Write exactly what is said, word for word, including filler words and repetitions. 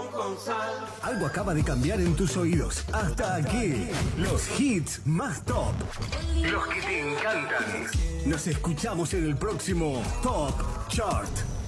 limón con sal. Algo acaba de cambiar en tus oídos. Hasta aquí, los hits más top. Los que te encantan. Nos escuchamos en el próximo Top Chart.